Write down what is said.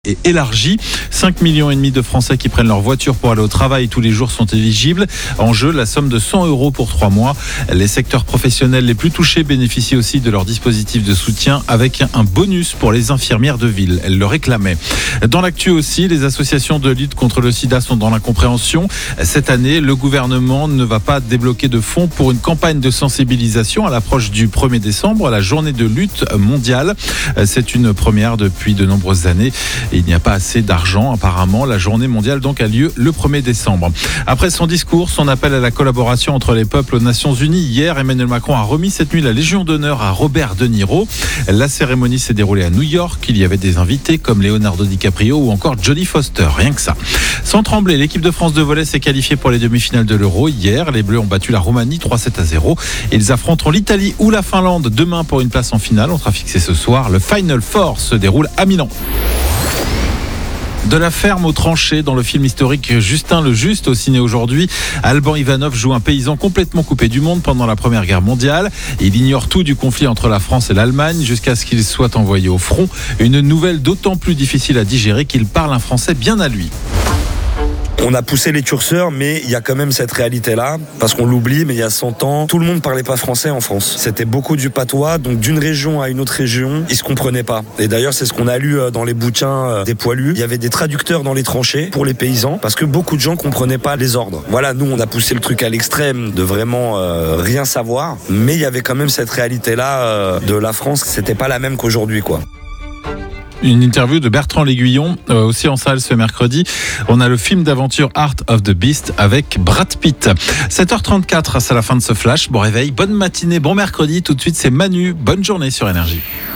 Et élargie. 5,5 millions de Français qui prennent leur voiture pour aller au travail tous les jours sont éligibles. En jeu, la somme de 100 € pour 3 mois. Les secteurs professionnels les plus touchés bénéficient aussi de leur dispositif de soutien avec un bonus pour les infirmières de ville. Elles le réclamaient. Dans l'actu aussi, les associations de lutte contre le sida sont dans l'incompréhension. Cette année, le gouvernement ne va pas débloquer de fonds pour une campagne de sensibilisation à l'approche du 1er décembre, la journée de lutte mondiale. C'est une première depuis de nombreuses années. Il n'y a pas assez d'argent apparemment. La journée mondiale donc a lieu le 1er décembre. Après son discours, son appel à la collaboration entre les peuples aux Nations Unies, hier, Emmanuel Macron a remis cette nuit la Légion d'honneur à Robert De Niro. La cérémonie s'est déroulée à New York. Il y avait des invités comme Leonardo DiCaprio ou encore Jodie Foster. Rien que ça. Sans trembler, l'équipe de France de volley s'est qualifiée pour les demi-finales de l'Euro. Hier, les Bleus ont battu la Roumanie 3-7-0. Ils affronteront l'Italie ou la Finlande demain pour une place en finale. On sera fixé ce soir. Le Final Four se déroule à Milan. De la ferme aux tranchées dans le film historique Justin le Juste au ciné aujourd'hui. Alban Ivanov joue un paysan complètement coupé du monde pendant la Première Guerre mondiale. Il ignore tout du conflit entre la France et l'Allemagne jusqu'à ce qu'il soit envoyé au front. Une nouvelle d'autant plus difficile à digérer qu'il parle un français bien à lui. On a poussé les curseurs, mais il y a quand même cette réalité-là, parce qu'on l'oublie, mais il y a 100 ans, tout le monde parlait pas français en France. C'était beaucoup du patois, donc d'une région à une autre région, ils se comprenaient pas. Et d'ailleurs, c'est ce qu'on a lu dans les bouquins des poilus. Il y avait des traducteurs dans les tranchées pour les paysans, parce que beaucoup de gens comprenaient pas les ordres. Voilà, nous, on a poussé le truc à l'extrême de vraiment rien savoir, mais il y avait quand même cette réalité-là de la France, c'était pas la même qu'aujourd'hui, quoi. Une interview de Bertrand L'Aiguillon, aussi en salle ce mercredi. On a le film d'aventure Art of the Beast avec Brad Pitt. 7h34, c'est la fin de ce flash. Bon réveil, bonne matinée, bon mercredi. Tout de suite, c'est Manu. Bonne journée sur Énergie.